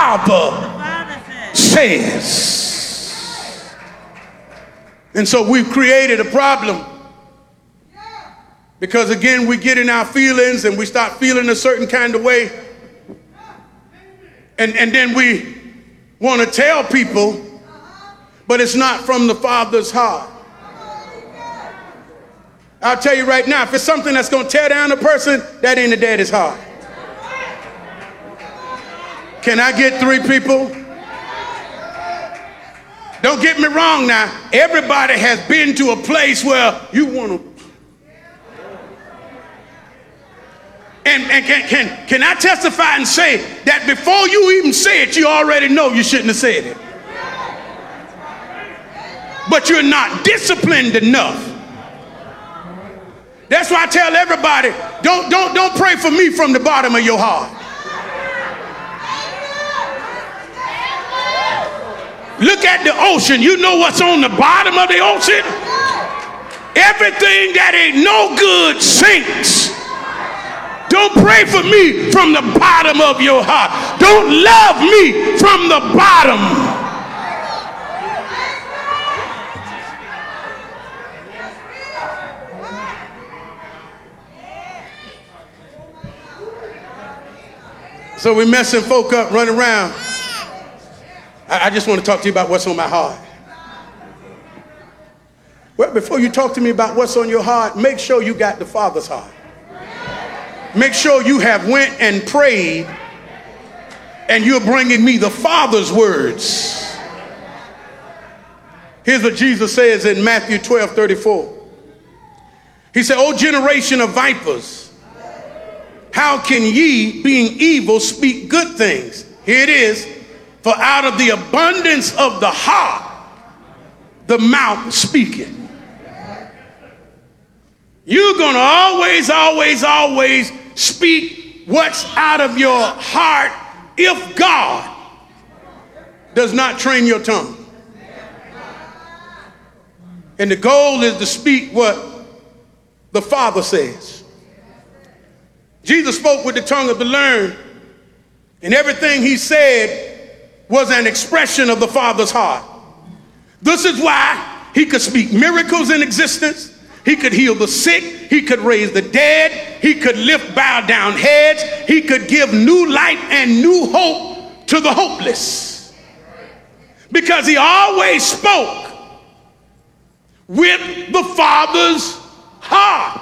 Father says. And so we've created a problem because, again, we get in our feelings and we start feeling a certain kind of way. And then we want to tell people, but it's not from the Father's heart. I'll tell you right now, if it's something that's going to tear down a person, that ain't the daddy's heart. Can I get 3 people? Don't get me wrong now. Everybody has been to a place where you want to. And can I testify and say that before you even say it, you already know you shouldn't have said it. But you're not disciplined enough. That's why I tell everybody, don't pray for me from the bottom of your heart. Look at the ocean. You know what's on the bottom of the ocean? Everything that ain't no good sinks. Don't pray for me from the bottom of your heart. Don't love me from the bottom. So we're messing folk up, running around. I just want to talk to you about what's on my heart. Well, before you talk to me about what's on your heart, make sure you got the Father's heart. Make sure you have went and prayed and you're bringing me the Father's words. Here's what Jesus says in Matthew 12:34. He said, "O generation of vipers, how can ye, being evil, speak good things?" Here it is. "For out of the abundance of the heart, the mouth speaketh." You're going to always speak what's out of your heart if God does not train your tongue. And the goal is to speak what the Father says. Jesus spoke with the tongue of the learned, and everything he said was an expression of the Father's heart. This is why he could speak miracles in existence. He could heal the sick. He could raise the dead. He could lift bowed down heads. He could give new light and new hope to the hopeless. Because he always spoke with the Father's heart.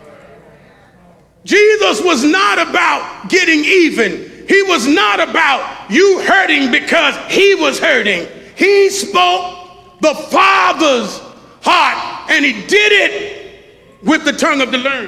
Jesus was not about getting even. He was not about you hurting because he was hurting. He spoke the Father's heart, and he did it with the tongue of the learned.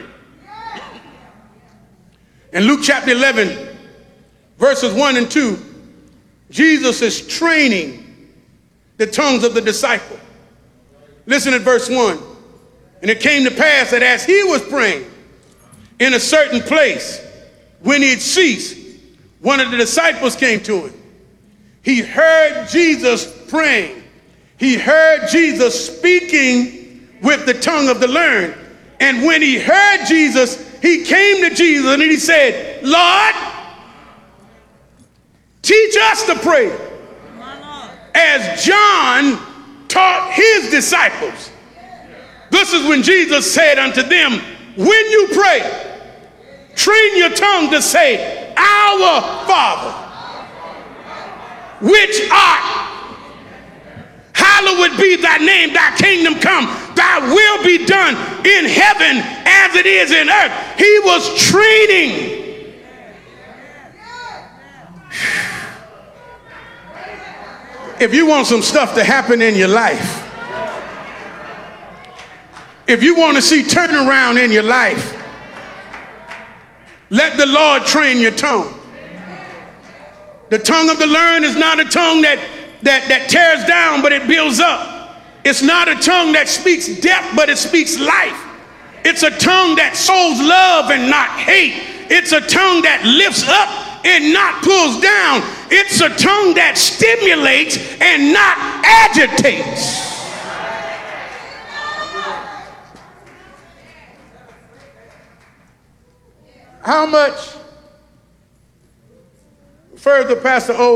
In Luke chapter 11, verses 1 and 2, Jesus is training the tongues of the disciple. Listen at verse 1. "And it came to pass that as he was praying in a certain place, when he had ceased, one of the disciples came to him. He heard Jesus praying. He heard Jesus speaking with the tongue of the learned. And when he heard Jesus, he came to Jesus and he said, 'Lord, teach us to pray as John taught his disciples.' This is when Jesus said unto them, 'When you pray, train your tongue to say, Our Father, which art, hallowed be thy name, thy kingdom come, thy will be done in heaven as it is in earth.'" He was training. If you want some stuff to happen in your life, if you want to see turnaround in your life, let the Lord train your tongue. The tongue of the learned is not a tongue that tears down, but it builds up. It's not a tongue that speaks death, but it speaks life. It's a tongue that sows love and not hate. It's a tongue that lifts up and not pulls down. It's a tongue that stimulates and not agitates. How much further, Pastor O,